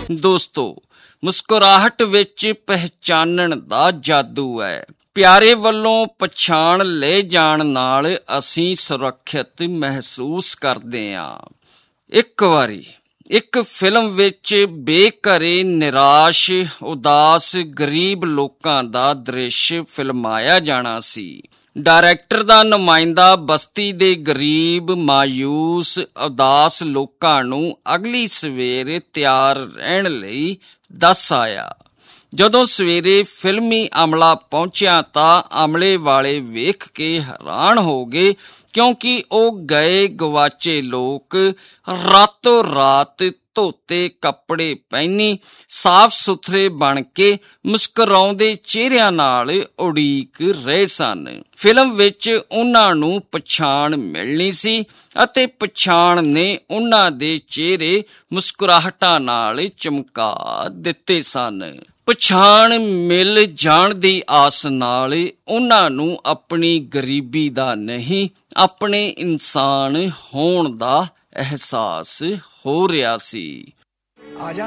ਦੋਸਤੋ, ਮੁਸਕਰਾਹਟ ਵਿੱਚ ਪਹਿਚਾਨਣ ਦਾ ਜਾਦੂ ਹੈ। ਪਿਆਰੇ ਵੱਲੋਂ ਪਛਾਣ ਲੈ ਜਾਣ ਨਾਲ ਅਸੀਂ ਸੁਰੱਖਿਅਤ ਮਹਿਸੂਸ ਕਰਦੇ ਹਾਂ। ਇੱਕ ਵਾਰੀ ਇੱਕ ਫਿਲਮ ਵਿੱਚ ਬੇਘਰੇ, ਨਿਰਾਸ਼, ਉਦਾਸ, ਗਰੀਬ ਲੋਕਾਂ ਦਾ ਦ੍ਰਿਸ਼ ਫਿਲਮਾਇਆ ਜਾਣਾ ਸੀ। ਡਾਇਰੈਕਟਰ ਦਾ ਨੁਮਾਇੰਦਾ ਬਸਤੀ ਦੇ ਗਰੀਬ, ਮਾਯੂਸ, ਉਦਾਸ ਲੋਕਾਂ ਨੂੰ ਅਗਲੀ ਸਵੇਰ ਤਿਆਰ ਰਹਿਣ ਲਈ ਦੱਸ ਆਇਆ। ਜਦੋਂ ਸਵੇਰੇ ਫਿਲਮੀ ਅਮਲਾ ਪਹੁੰਚਿਆ ਤਾਂ ਅਮਲੇ ਵਾਲੇ ਵੇਖ ਕੇ ਹੈਰਾਨ ਹੋ ਗਏ, ਕਿਉਂਕਿ ਉਹ ਗਏ ਗਵਾਚੇ ਲੋਕ ਰਾਤੋਂ ਰਾਤ ਧੋਤੇ ਕੱਪੜੇ ਪਹਿਨੀ, ਸਾਫ਼ ਸੁਥਰੇ ਬਣ ਕੇ ਮੁਸਕਰਾਉਂਦੇ ਚਿਹਰਿਆਂ ਨਾਲ ਉਡੀਕ ਰਹੇ ਸਨ। ਫਿਲਮ ਵਿੱਚ ਉਹਨਾਂ ਨੂੰ ਪਛਾਣ ਮਿਲਣੀ ਸੀ ਅਤੇ ਪਛਾਣ ਨੇ ਉਹਨਾਂ ਦੇ ਚਿਹਰੇ ਮੁਸਕਰਾਹਟਾਂ ਨਾਲ ਚਮਕਾ ਦਿੱਤੇ ਸਨ। ਪਛਾਣ ਮਿਲ ਜਾਣ ਦੀ ਆਸ ਨਾਲ ਉਹਨਾਂ ਨੂੰ ਆਪਣੀ ਗਰੀਬੀ ਦਾ ਨਹੀਂ, ਆਪਣੇ ਇਨਸਾਨ ਹੋਣ ਦਾ ਅਹਿਸਾਸ ਹੋ ਰਿਹਾ ਸੀ।